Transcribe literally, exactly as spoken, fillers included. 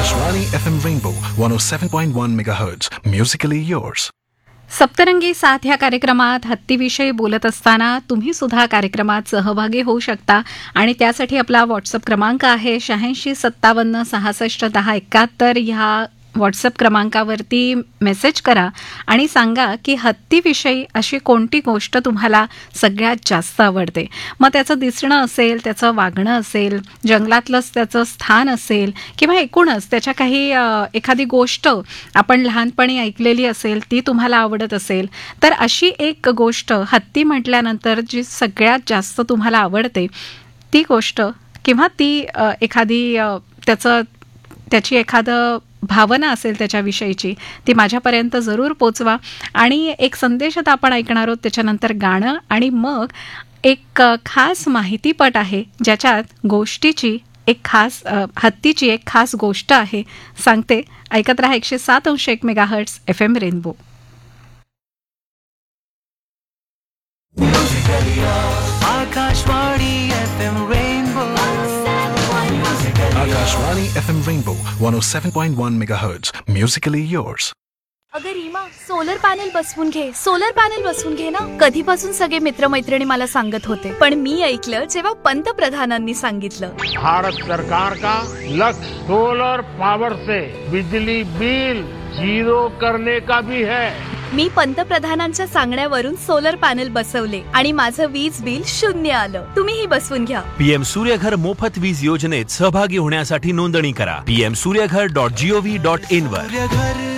Akashvani F M Rainbow one oh seven point one megahertz. Musically yours. सप्तरंगी साथ या कार्यक्रमात हत्तीविषयी बोलत असताना तुम्ही सुद्धा कार्यक्रमात सहभागी होऊ शकता आणि त्यासाठी आपला व्हॉट्सअप क्रमांक आहे शहाऐंशी सत्तावन्न सहासष्ट दहा एकाहत्तर. ह्या व्हॉट्सअप क्रमांकावरती मेसेज करा आणि सांगा की हत्तीविषयी अशी कोणती गोष्ट तुम्हाला सगळ्यात जास्त आवडते. मग त्याचं दिसणं असेल, त्याचं वागणं असेल, जंगलातलंच त्याचं स्थान असेल किंवा एकूणच त्याच्या काही एखादी गोष्ट आपण लहानपणी ऐकलेली असेल ती तुम्हाला आवडत असेल तर अशी एक गोष्ट हत्ती म्हटल्यानंतर जी सगळ्यात जास्त तुम्हाला आवडते ती गोष्ट किंवा ती एखादी त्याचं त्याची एखादं भावना असेल त्याच्याविषयीची ती माझ्यापर्यंत जरूर पोचवा. आणि एक संदेश आता आपण ऐकणार आहोत, त्याच्यानंतर गाणं आणि मग एक खास माहितीपट आहे ज्याच्यात गोष्टीची एक खास हत्तीची एक खास गोष्ट आहे सांगते. ऐकत रहा एकशे सात अंश एक megahertz F M rainbow. Akashvani F M rainbow Akashvani F M Rainbow one oh seven point one megahertz. Musically yours. अगं रीमा, सोलर पॅनल बसवून घे सोलर पॅनल बसवून घे ना. कधीपासून सगळे मित्रमैत्रिणी मला सांगत होते पण मी ऐकलं जेव्हा पंतप्रधानांनी सांगितलं. भारत सरकार का लक्ष्य सोलर पावर से बिजली बिल जीरो करने का भी है. मी पंतप्रधानांच्या सांगण्यावरून सोलर पॅनल बसवले आणि माझं वीज बिल शून्य आलं. तुम्हीही बसवून घ्या. पीएम सूर्यघर मोफत वीज योजनेत सहभागी होण्यासाठी नोंदणी करा. PM Surya Ghar dot G O V dot in वर.